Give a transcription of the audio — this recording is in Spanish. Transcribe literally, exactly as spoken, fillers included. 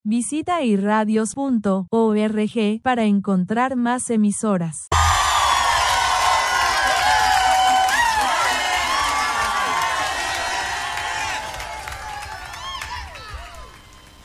Visita irradios punto org para encontrar más emisoras.